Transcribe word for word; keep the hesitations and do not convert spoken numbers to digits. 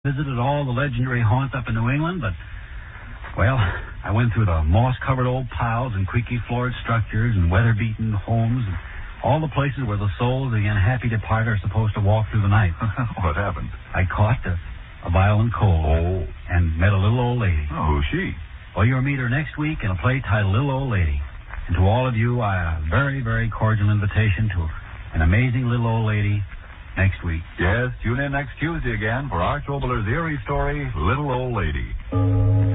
visited all the legendary haunts up in New England, but, well, I went through the moss-covered old piles and creaky-floored structures and weather-beaten homes and all the places where the souls of the unhappy departed are supposed to walk through the night. What happened? I caught a, a violent cold oh. and met a little old lady. Oh, who's she? Well, you'll meet her next week in a play titled Little Old Lady. And to all of you, I, a very, very cordial invitation to an amazing little old lady next week. Yes, tune in next Tuesday again for Arch Obler's eerie story, Little Old Lady.